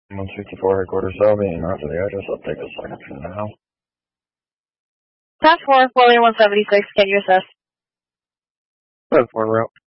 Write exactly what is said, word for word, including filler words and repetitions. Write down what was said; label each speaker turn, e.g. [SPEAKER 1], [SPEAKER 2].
[SPEAKER 1] one sixty-four headquarters, I'll be in after the address. I'll take a second from now.
[SPEAKER 2] Task four, William one seventy-six, can you assess?
[SPEAKER 1] seven four route.